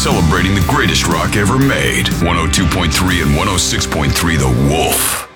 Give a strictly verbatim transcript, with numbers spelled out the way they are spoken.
celebrating the greatest rock ever made. one oh two point three and one oh six point three The Wolf.